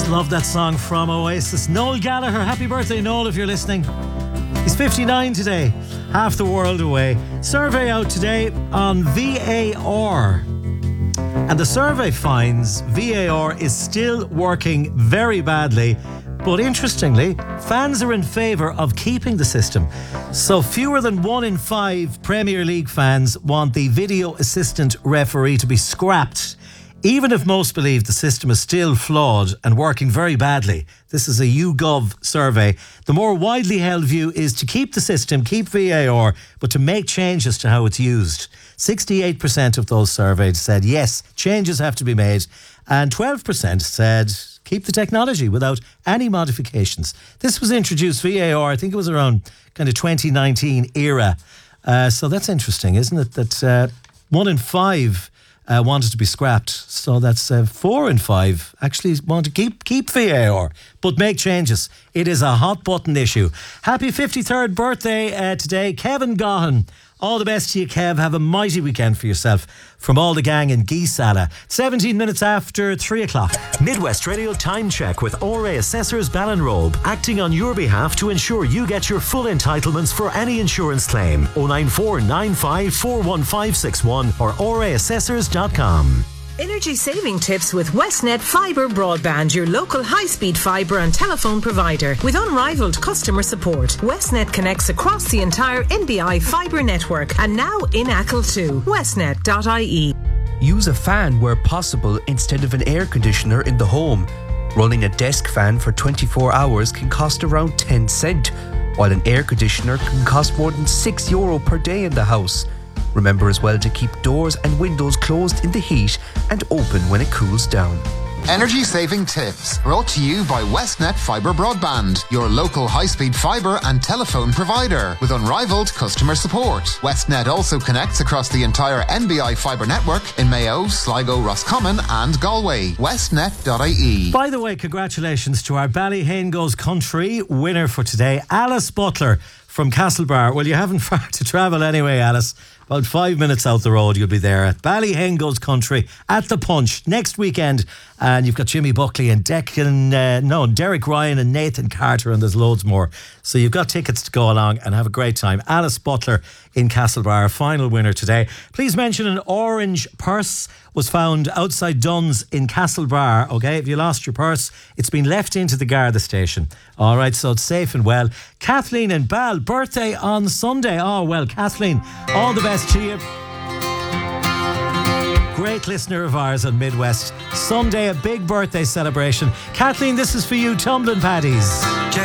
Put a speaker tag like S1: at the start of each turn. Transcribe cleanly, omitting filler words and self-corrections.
S1: Love that song from Oasis. Noel Gallagher, happy birthday, Noel, if you're listening. He's 59 today, half the world away. Survey out today on VAR. And the survey finds VAR is still working very badly. But interestingly, fans are in favour of keeping the system. So fewer than 1 in 5 Premier League fans want the video assistant referee to be scrapped, even if most believe the system is still flawed and working very badly. This is a YouGov survey. The more widely held view is to keep the system, keep VAR, but to make changes to how it's used. 68% of those surveyed said yes, changes have to be made, and 12% said keep the technology without any modifications. This was introduced, VAR, I think it was around kind of 2019 era. So that's interesting, isn't it? That 1 in 5 wanted to be scrapped. So that's 4 in 5 actually want to keep VAR, but make changes. It is a hot button issue. Happy 53rd birthday today, Kevin Gahan. All the best to you, Kev. Have a mighty weekend for yourself. From all the gang in Geesala. 17 minutes after 3 o'clock.
S2: Midwest Radio Time Check with ORA Assessors Ballinrobe, acting on your behalf to ensure you get your full entitlements for any insurance claim. 094 95 41561 or oraassessors.com.
S3: Energy saving tips with Westnet Fibre Broadband, your local high-speed fibre and telephone provider. With unrivaled customer support, Westnet connects across the entire NBI fibre network and now in Achill too. Westnet.ie.
S4: Use a fan where possible instead of an air conditioner in the home. Running a desk fan for 24 hours can cost around 10 cents, while an air conditioner can cost more than €6 per day in the house. Remember as well to keep doors and windows closed in the heat and open when it cools down.
S5: Energy saving tips brought to you by Westnet Fibre Broadband, your local high-speed fibre and telephone provider with unrivaled customer support. Westnet also connects across the entire NBI fibre network in Mayo, Sligo, Roscommon and Galway. Westnet.ie.
S1: By the way, congratulations to our Ballyhane Goes Country winner for today, Alice Butler from Castlebar. Well, you haven't far to travel anyway, Alice. About 5 minutes out the road, you'll be there at Ballyhane Goes Country at the Punch next weekend. And you've got Jimmy Buckley and Derek Ryan and Nathan Carter, and there's loads more. So you've got tickets to go along and have a great time. Alice Butler in Castlebar, final winner today. Please mention an orange purse was found outside Dunn's in Castlebar. Okay, if you lost your purse, it's been left into the Garda station. All right, so it's safe and well. Kathleen and Bal, birthday on Sunday. Oh, well, Kathleen, all the best to you. Great listener of ours on Midwest. Sunday, a big birthday celebration. Kathleen, this is for you, Tumbling Paddies.